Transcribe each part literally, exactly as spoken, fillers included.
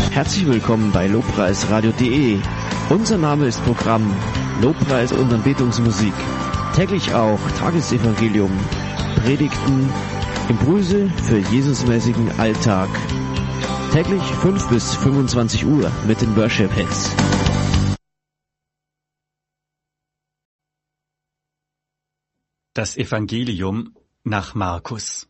Herzlich willkommen bei lobpreisradio punkt de. Unser Name ist Programm Lobpreis und Anbetungsmusik. Täglich auch Tagesevangelium, Predigten, Impulse für Jesusmäßigen Alltag. Täglich fünf bis fünfundzwanzig Uhr mit den Worship Hits. Das Evangelium nach Markus.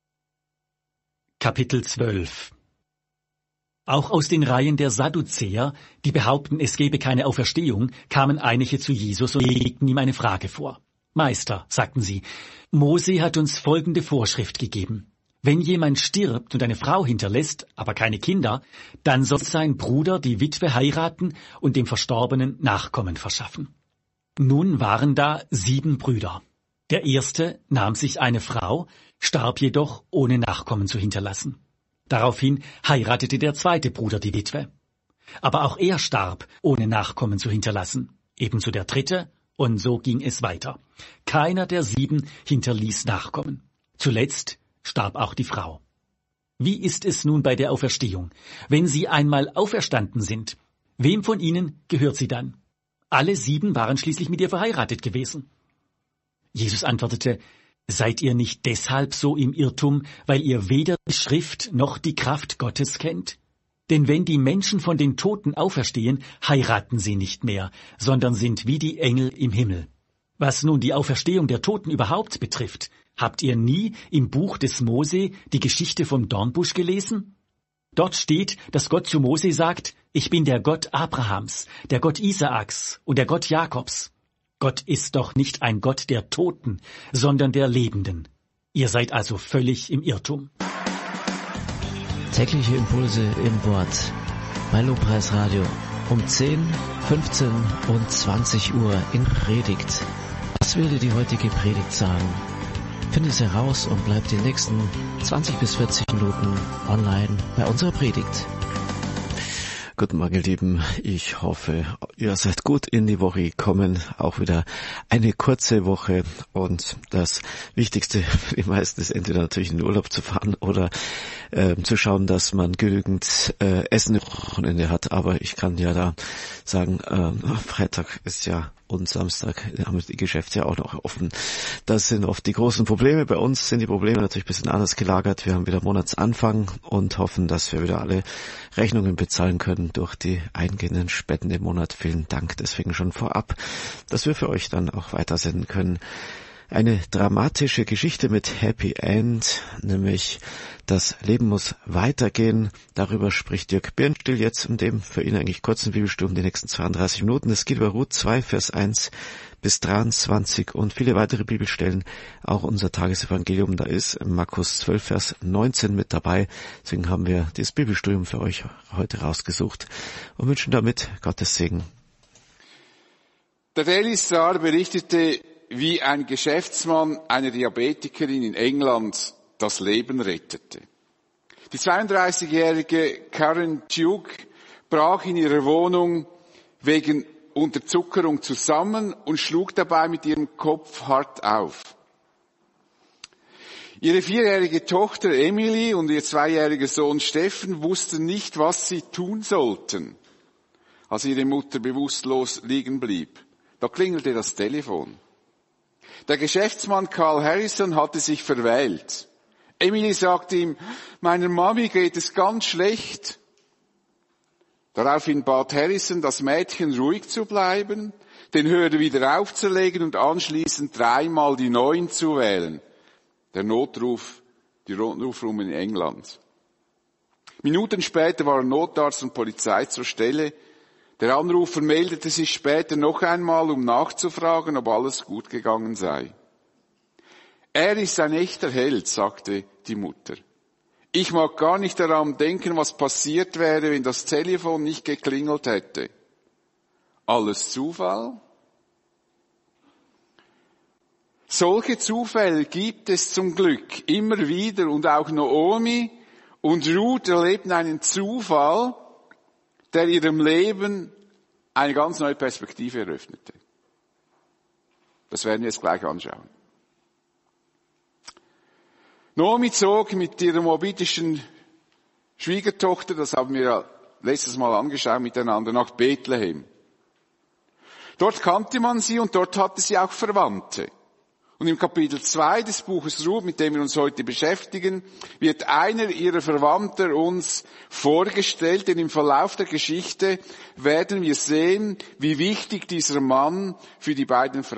Kapitel zwölf. Auch aus den Reihen der Sadduzäer, die behaupten, es gebe keine Auferstehung, kamen einige zu Jesus und legten ihm eine Frage vor. Meister, sagten sie, Mose hat uns folgende Vorschrift gegeben. Wenn jemand stirbt und eine Frau hinterlässt, aber keine Kinder, dann soll sein Bruder die Witwe heiraten und dem Verstorbenen Nachkommen verschaffen. Nun waren da sieben Brüder. Der erste nahm sich eine Frau, starb jedoch, ohne Nachkommen zu hinterlassen. Daraufhin heiratete der zweite Bruder die Witwe. Aber auch er starb, ohne Nachkommen zu hinterlassen. Ebenso der dritte, und so ging es weiter. Keiner der sieben hinterließ Nachkommen. Zuletzt starb auch die Frau. Wie ist es nun bei der Auferstehung? Wenn sie einmal auferstanden sind, wem von ihnen gehört sie dann? Alle sieben waren schließlich mit ihr verheiratet gewesen. Jesus antwortete, seid ihr nicht deshalb so im Irrtum, weil ihr weder die Schrift noch die Kraft Gottes kennt? Denn wenn die Menschen von den Toten auferstehen, heiraten sie nicht mehr, sondern sind wie die Engel im Himmel. Was nun die Auferstehung der Toten überhaupt betrifft, habt ihr nie im Buch des Mose die Geschichte vom Dornbusch gelesen? Dort steht, dass Gott zu Mose sagt, ich bin der Gott Abrahams, der Gott Isaaks und der Gott Jakobs. Gott ist doch nicht ein Gott der Toten, sondern der Lebenden. Ihr seid also völlig im Irrtum. Tägliche Impulse im Wort bei Lobpreisradio um zehn, fünfzehn und zwanzig Uhr in Predigt. Was will dir die heutige Predigt sagen? Finde es heraus und bleib die nächsten zwanzig bis vierzig Minuten online bei unserer Predigt. Guten Morgen, ihr Lieben. Ich hoffe, ihr seid gut in die Woche gekommen. Auch wieder eine kurze Woche. Und das Wichtigste für die meisten ist entweder natürlich in den Urlaub zu fahren oder äh, zu schauen, dass man genügend äh, Essen im Wochenende hat. Aber ich kann ja da sagen, äh, Freitag ist ja und Samstag haben die Geschäfte ja auch noch offen. Das sind oft die großen Probleme. Bei uns sind die Probleme natürlich ein bisschen anders gelagert. Wir haben wieder Monatsanfang und hoffen, dass wir wieder alle Rechnungen bezahlen können durch die eingehenden Spenden im Monat. Vielen Dank deswegen schon vorab, dass wir für euch dann auch weitersenden können. Eine dramatische Geschichte mit Happy End, nämlich das Leben muss weitergehen. Darüber spricht Dirk Birnstiel jetzt in dem für ihn eigentlich kurzen Bibelstudium die nächsten zweiunddreißig Minuten. Es geht über Ruth zwei, Vers eins bis dreiundzwanzig und viele weitere Bibelstellen. Auch unser Tagesevangelium, da ist Markus zwölf, Vers neunzehn mit dabei. Deswegen haben wir dieses Bibelstudium für euch heute rausgesucht und wünschen damit Gottes Segen. Der Daily Star berichtete, wie ein Geschäftsmann einer Diabetikerin in England das Leben rettete. Die zweiunddreißigjährige Karen Duke brach in ihrer Wohnung wegen Unterzuckerung zusammen und schlug dabei mit ihrem Kopf hart auf. Ihre vierjährige Tochter Emily und ihr zweijähriger Sohn Steffen wussten nicht, was sie tun sollten, als ihre Mutter bewusstlos liegen blieb. Da klingelte das Telefon. Der Geschäftsmann Carl Harrison hatte sich verwählt. Emily sagte ihm, meiner Mami geht es ganz schlecht. Daraufhin bat Harrison, das Mädchen ruhig zu bleiben, den Hörer wieder aufzulegen und anschließend dreimal die neun zu wählen. Der Notruf, die Notrufnummer in England. Minuten später waren Notarzt und Polizei zur Stelle. Der Anrufer meldete sich später noch einmal, um nachzufragen, ob alles gut gegangen sei. Er ist ein echter Held, sagte die Mutter. Ich mag gar nicht daran denken, was passiert wäre, wenn das Telefon nicht geklingelt hätte. Alles Zufall? Solche Zufälle gibt es zum Glück immer wieder und auch Naomi und Ruth erlebten einen Zufall, der ihrem Leben eine ganz neue Perspektive eröffnete. Das werden wir jetzt gleich anschauen. Naomi zog mit ihrer moabitischen Schwiegertochter, das haben wir ja letztes Mal angeschaut miteinander, nach Bethlehem. Dort kannte man sie und dort hatte sie auch Verwandte. Und im Kapitel zwei des Buches Ruth, mit dem wir uns heute beschäftigen, wird einer ihrer Verwandter uns vorgestellt, denn im Verlauf der Geschichte werden wir sehen, wie wichtig dieser Mann für die beiden